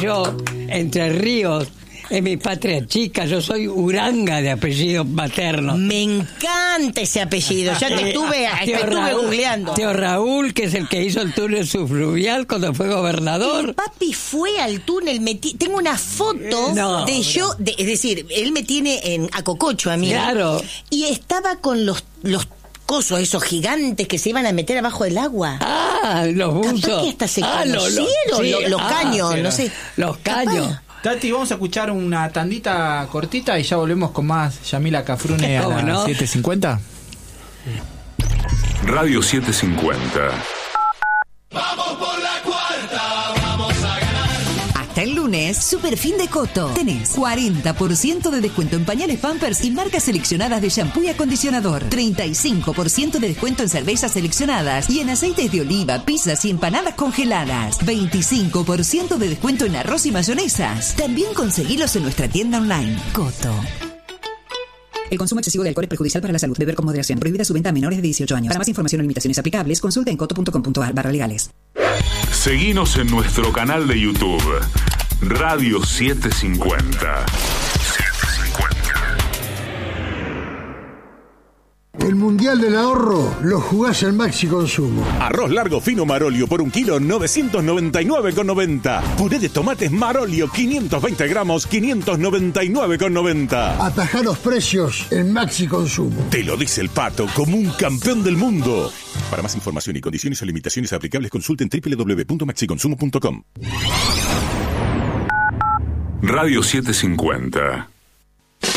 yo, Entre Ríos, es mi patria chica, yo soy Uranga de apellido materno. Me encanta ese apellido, ya te estuve googleando. Tío Raúl, que es el que hizo el túnel subfluvial cuando fue gobernador. El papi fue al túnel, tengo una foto es decir, él me tiene a cococho a mí. Claro. Y estaba con los cosos, esos gigantes que se iban a meter abajo del agua. Los buzos. Capaz que hasta se conocieron, los caños, no sé. Los caños. Capaz. Tati, vamos a escuchar una tandita cortita y ya volvemos con más Yamila Cafrune a las 7:50. Radio 750. Vamos por la cuarta, vamos a ganar. Hasta el lunes, Super Fin de Coto. Tenés 40% de descuento en pañales Pampers y marcas seleccionadas de shampoo y acondicionador. 35% de descuento en cervezas seleccionadas y en aceites de oliva, pizzas y empanadas congeladas. 25% de descuento en arroz y mayonesas. También conseguilos en nuestra tienda online. Coto. El consumo excesivo de alcohol es perjudicial para la salud. Beber con moderación. Prohibida su venta a menores de 18 años. Para más información o limitaciones aplicables, consulta en coto.com.ar/legales. Seguinos en nuestro canal de YouTube, Radio 750. El Mundial del Ahorro lo jugás en Maxi Consumo. Arroz largo fino Marolio por 1 kilo, 999,90. Puré de tomates Marolio, 520 gramos, 599,90. Atajá los precios en Maxi Consumo. Te lo dice el Pato, como un campeón del mundo. Para más información y condiciones o limitaciones aplicables, consulten www.maxiconsumo.com. Radio 750.